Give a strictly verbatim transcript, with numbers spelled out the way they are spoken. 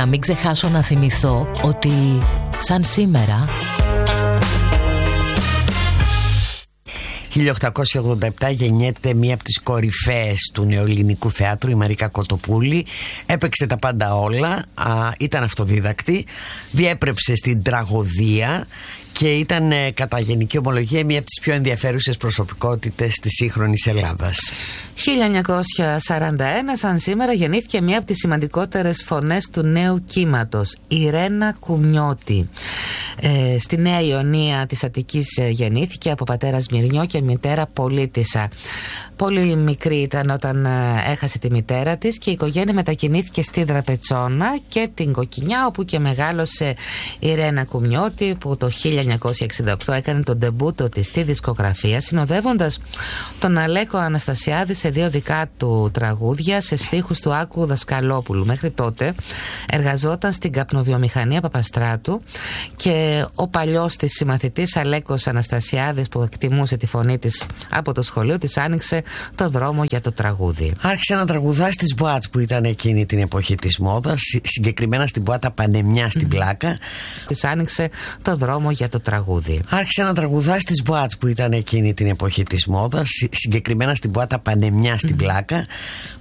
Να μην ξεχάσω να θυμηθώ ότι σαν σήμερα χίλια οκτακόσια ογδόντα επτά γεννιέται μία από τις κορυφαίες του νεοελληνικού θεάτρου, η Μαρίκα Κοτοπούλη. Έπαιξε τα πάντα όλα, α, ήταν αυτοδίδακτη, διέπρεψε στην τραγωδία και ήταν ε, κατά γενική ομολογία μία από τις πιο ενδιαφέρουσες προσωπικότητες της σύγχρονης Ελλάδας. χίλια εννιακόσια σαράντα ένα, σαν σήμερα, γεννήθηκε μία από τις σημαντικότερες φωνές του νέου κύματος, η Ρένα Κουμνιώτη. Ε, στη Νέα Ιωνία της Αττικής γεννήθηκε από πατέρα Σμυρνιό και μητέρα Πολίτισσα. Πολύ μικρή ήταν όταν έχασε τη μητέρα της και η οικογένεια μετακινήθηκε στη Δραπετσόνα και την Κοκκινιά, όπου και μεγάλωσε η Ρένα Κουμνιώτη, που το χίλια εννιακόσια εξήντα οκτώ έκανε τον ντεμπούτο της στη δισκογραφία, συνοδεύοντας τον Αλέκο Αναστασιάδη σε δύο δικά του τραγούδια σε στίχους του Άκου Δασκαλόπουλου. Μέχρι τότε εργαζόταν στην καπνοβιομηχανία Παπαστράτου και ο παλιός της συμμαθητής Αλέκος Αναστασιάδης, που εκτιμούσε τη φωνή της από το σχολείο, της άνοιξε το δρόμο για το τραγούδι. Άρχισε να τραγουδά στις μποάτ που ήταν εκείνη την εποχή της μόδας, συγκεκριμένα στην μποάτα Πανεμιά στην Πλάκα. Της άνοιξε το δρόμο για το τραγούδι. Άρχισε να τραγουδά στις μποάτ που ήταν εκείνη την εποχή της μόδας, συγκεκριμένα στην μποάτα Πανεμιά στην Πλάκα,